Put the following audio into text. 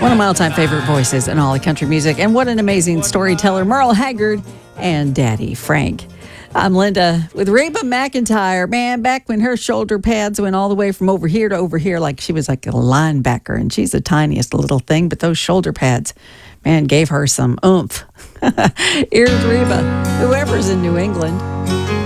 One of my all-time favorite voices in all of country music. And what an amazing storyteller, Merle Haggard and Daddy Frank. I'm Linda with Reba McEntire. Man, back when her shoulder pads went all the way from over here to over here, like she was like a linebacker, and she's the tiniest little thing, but those shoulder pads, man, gave her some oomph. Here's Reba, whoever's in New England.